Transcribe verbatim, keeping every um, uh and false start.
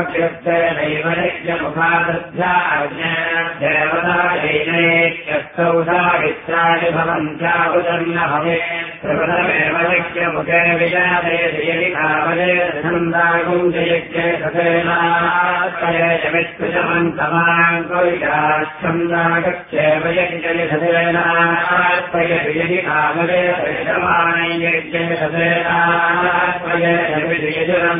देवतायैनेत्यस्तौ साहित्राणि भवन्त्याहुतन्न भवेत् प्रपदमेव यज्ञमुखे विजाते यदि कामये छन्दाकुञ्जयज्ञे सतेनात्मयमित्कृतमन्तमाङ्कुर्याच्छन्दागच्छेव यज्ञे सतेनात्मयति यदि कामये यजमानै यज्ञे सतेनात्मयति